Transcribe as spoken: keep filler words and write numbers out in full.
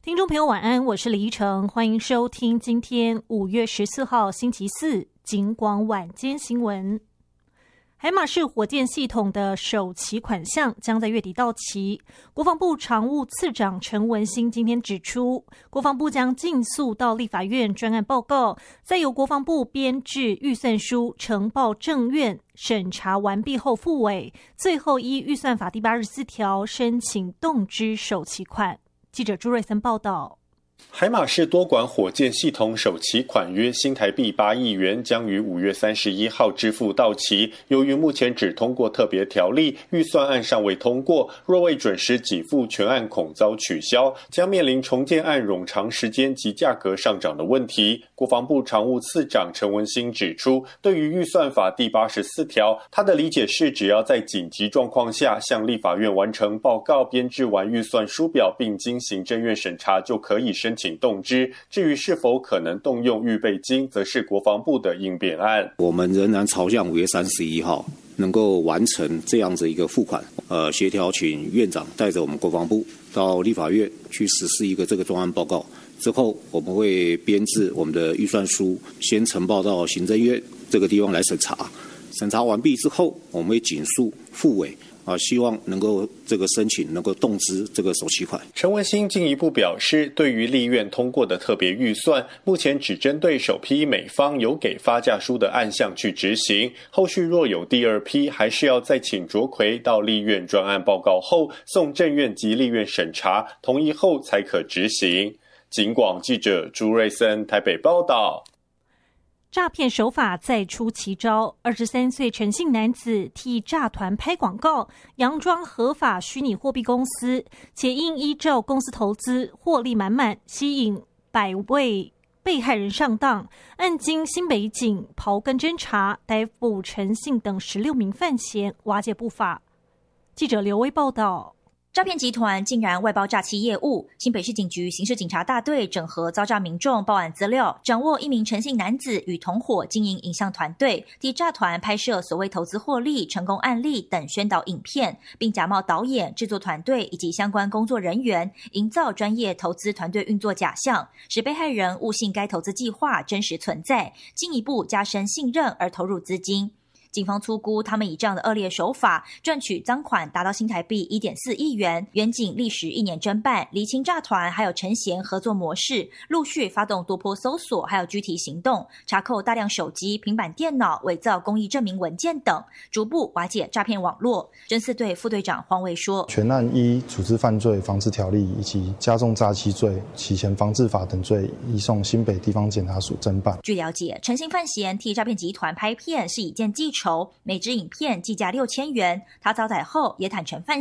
听众朋友晚安，我是李依晨，欢迎收听今天五月十四号星期四警广晚间新闻。海马式火箭系统的首期款项将在月底到期。国防部常务次长陈文兴今天指出，国防部将尽速到立法院专案报告，再由国防部编制预算书呈报政院审查完毕后复委，最后依预算法第八十四条申请动支首期款。记者朱瑞森报道。 海马式多管火箭系统首期款约新台币八亿元，将于五月三十一号支付到期。由于目前只通过特别条例，预算案尚未通过，若未准时给付，全案恐遭取消，将面临重建案冗长时间及价格上涨的问题。国防部常务次长陈文兴指出，对于预算法第八十四条，他的理解是，只要在紧急状况下向立法院完成报告，编制完预算书表，并经行政院审查，就可以申请动支。至于是否可能动用预备金，则是国防部的应变案。 我们仍然朝向五月三十一号能够完成这样子一个付款，呃，协调请院长带着我们国防部到立法院去实施一个这个专案报告。之后，我们会编制我们的预算书，先呈报到行政院这个地方来审查。审查完毕之后，我们会紧速复委。啊，希望能够这个申请能够动支这个首期款。 陈文兴进一步表示，对于立院通过的特别预算，目前只针对首批美方有给发价书的案项去执行，后续若有第二批，还是要再请卓奎到立院专案报告后，送政院及立院审查，同意后才可执行。警广记者朱瑞森台北报道。 诈骗手法再出奇招，二十三岁陈姓男子替诈团拍广告，佯装合法虚拟货币公司，且应依照公司投资获利满满，吸引百位被害人上当。案经新北警刨根侦查，逮捕陈姓等十六名犯嫌，瓦解不法。记者刘威报道。 诈骗集团竟然外包诈欺业务，新北市警局刑事警察大队整合遭诈民众报案资料，掌握一名陈姓男子与同伙经营影像团队，替诈团拍摄所谓投资获利、成功案例等宣导影片，并假冒导演、制作团队以及相关工作人员，营造专业投资团队运作假象，使被害人误信该投资计划真实存在，进一步加深信任而投入资金。警方粗估，他们以这样的恶劣手法赚取赃款达到新台币 一点四亿元。远警历时一年侦办，厘清诈团还有陈嫌合作模式，陆续发动多波搜索，还有具体行动，查扣大量手机、平板电脑、伪造公益证明文件等，逐步瓦解诈骗网络。侦四队副队长黄伟说：“ 全案依组织犯罪防治条例以及加重诈欺罪、洗钱防治法等罪，移送新北地方检察署侦办。” 据了解，陈姓犯嫌替诈骗集团拍片是以件计酬，每支影片计价六千元。他遭逮后也坦承犯